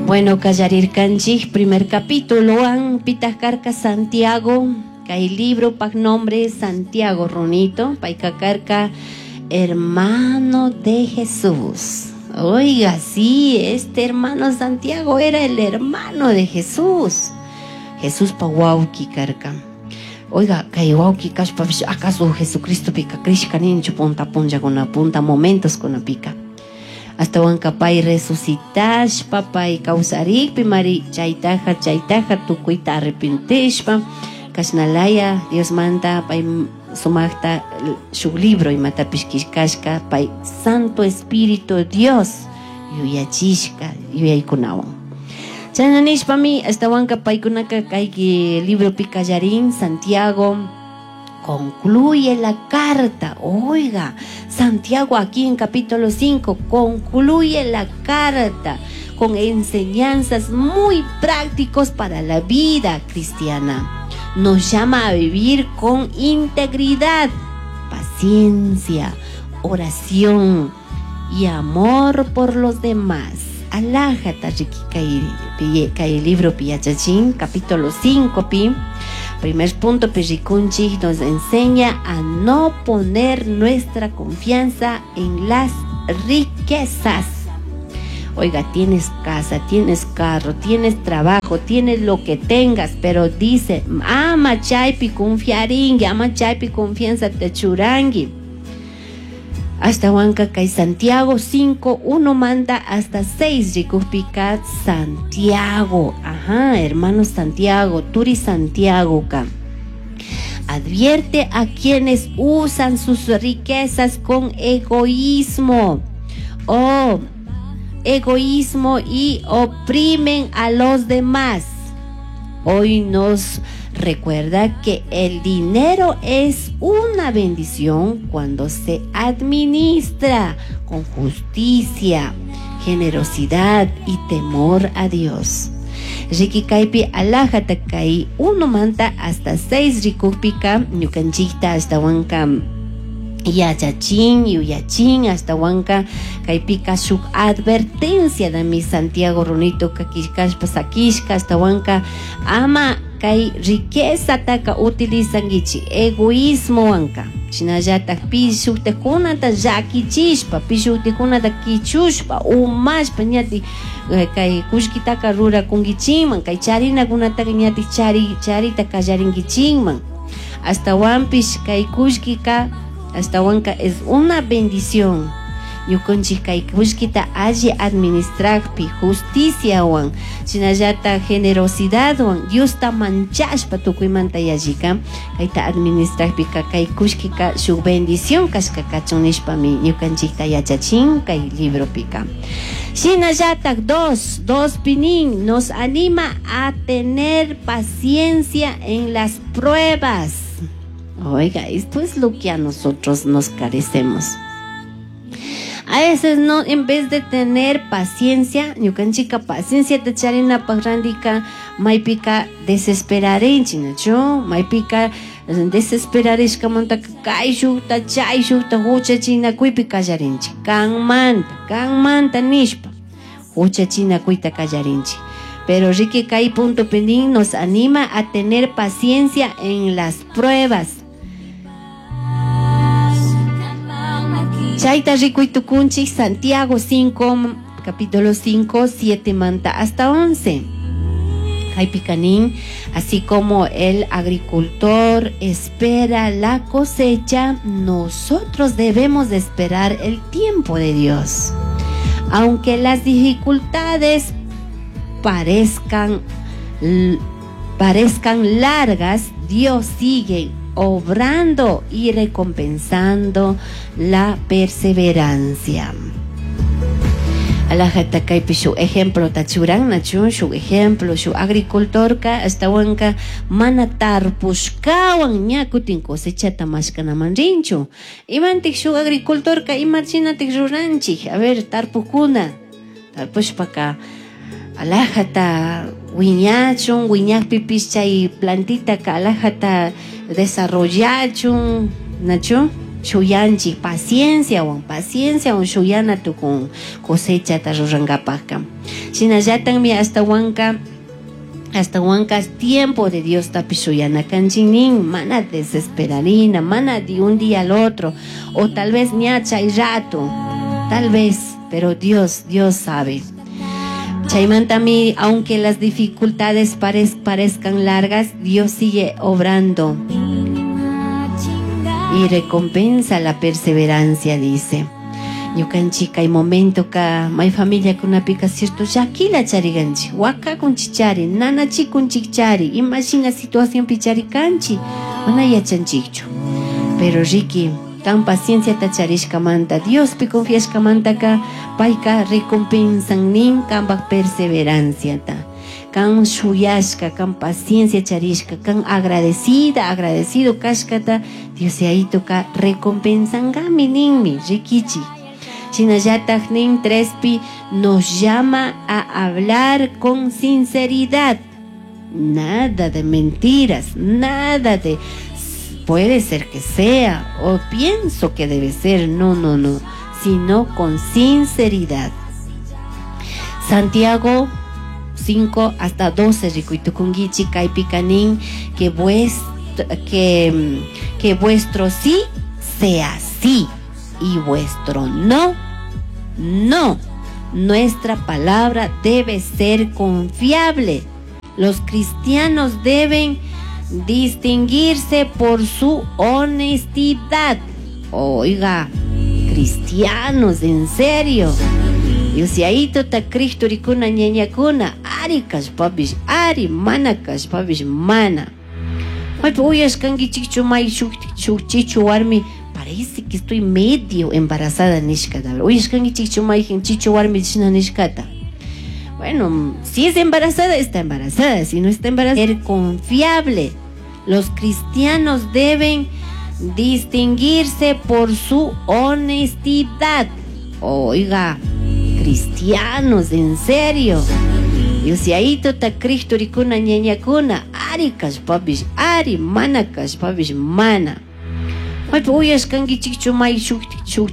Bueno, Callarircanchik, primer capítulo, Pitascarca Santiago, hay libro pa nombre Santiago Ronito, Paicacarca, hermano de Jesús. Oiga, sí, este hermano Santiago era el hermano de Jesús. Jesús Pawauki Carca. Oiga, Kaiwauki Kashpa, ¿acaso Jesucristo pica Krishka nincho punta punja con una punta momentos con una pica? Hasta Huancapay resucitash, papay causarik, pimari chaitaja, tucuita arrepentishpa, kashnalaya, Dios manda, pay sumachta su libro y matapishkishkashka, pay Santo Espíritu Dios, yuyachishka, yuyaykunawan. Chananishpa mi, hasta Huancapay kunaka kayki libro picallarín, Santiago, concluye la carta. Oiga, Santiago aquí en capítulo 5 concluye la carta con enseñanzas muy prácticos para la vida cristiana. Nos llama a vivir con integridad, paciencia, oración y amor por los demás. Alájata el libro Piyachachín, capítulo 5 pi. Primer punto, Pericunchi nos enseña a no poner nuestra confianza en las riquezas. Oiga, tienes casa, tienes carro, tienes trabajo, tienes lo que tengas, pero dice, ama chaypi confiaringi, ama chaypi confianza te churangi. Hasta Huanca Kai Santiago 5, 1 manda hasta 6 Rikupicat Santiago. Ajá, hermano Santiago, Turi Santiago ka. Advierte a quienes usan sus riquezas con egoísmo. Egoísmo y oprimen a los demás. Hoy nos recuerda que el dinero es una bendición cuando se administra con justicia, generosidad y temor a Dios. Riki Kaipi Alajatakai 1 manta hasta 6 rikupika, Ñukanchikta hasta Huanca Yachachín, Yuyachín, hasta Huanca Kaipika Shuk advertencia de mi Santiago Ronito Kakishkashpa Sakishka, hasta Huanca ama Kai riqueza taka utilizan gichi egoísmo wanka chinayata pishu te kunata yakichispa pishu te kunata kichushpa umashpa ñati kai kushkitaka rura kungichiman kai charina kunata ñati charita kallaringichiman hasta wampish kai kushkika hasta wanka es una bendición. Yukunchi kai kushkita allí administrarpi justicia wan chinallata generosidad wan Dios ta manchashpa tukuymanta yallika kaita administrarpi kai kushkika su bendición kashkakachunishpa mi yukanchikta yachachin kai libro pika. Chinallata 2 pinin nos anima a tener paciencia en las pruebas. Oiga, esto es lo que a nosotros nos carecemos. A veces no, en vez de tener paciencia, ñukanchika paciencia te charina pagrandika, maipika desesperarenchi, ¿no? Maipika desesperarishka montaka kaishukta, chayshukta, huchachina kuipi kallarinchi. Kanmanta nishpa, huchachina kuita kallarinchi. Pero Ricky Kai punto pendín nos anima a tener paciencia en las pruebas. Chaita Rikuitukunchi, Santiago 5, capítulo 5, 7 manta hasta 11. Hay picanín, así como el agricultor espera la cosecha, nosotros debemos de esperar el tiempo de Dios. Aunque las dificultades parezcan largas, Dios sigue obrando y recompensando la perseverancia. Alajata kaipi su ejemplo tachuran nachu su ejemplo su agricultor ka hasta wanka manatar pushkawan ñakutin cosechata mashkana manrinchu imantik su agricultor ka imachinatik ruranchi a ver tarpukuna tarpushpaka alajata wiñachun wiñakpi pischay plantita ka alajata desarrollachun nachu shuyanchi paciencia o shuyana tu con cosecha ta rurangapaka. Shinallatan mi hasta huanca tiempo de Dios tapishuyana kanchinin, mana desesperarina, mana de un día al otro, o tal vez ñacha y rato, tal vez, pero Dios sabe. Chaimantami, aunque las dificultades parezcan largas, Dios sigue obrando y recompensa la perseverancia, dice. Yo canchica hay momento que hay familia con una pica cierto ya aquí la chariganchi waka con chichari nana chi con chichari imagina situación pichari canchi una ya chanchicho pero Ricky tan paciencia ta charishka manta Dios pi confiashka manta ka paika recompensan nin kamba perseverancia ta kan shuyashka kan paciencia charishka kan agradecido kashkata Dios ahí toca recompensan gami ninmi rikichi. Chinayatak nin 3pi nos llama a hablar con sinceridad. Nada de mentiras, nada de puede ser que sea o pienso que debe ser, no, sino con sinceridad. Santiago 5 hasta 12 rikuitukungichi kaipicanin que vuestro sí sea sí y vuestro no. Nuestra palabra debe ser confiable. Los cristianos deben distinguirse por su honestidad. Oiga, cristianos, en serio. Yo si ahí tota Cristo rikuna ñañakuna, ari kashpabish, ari mana kashpabish mana. Uyas kangi chichumay chichu warmi. Parece que estoy medio embarazada nishkata. Bueno, si es embarazada, está embarazada. Si no está embarazada, ser confiable. Los cristianos deben distinguirse por su honestidad. Oiga, cristianos, en serio. Yo si ahí tota Cristo rikuna ñañakuna, ari kashpabish, ari mana kashpabish mana. Uyas kangi chichumay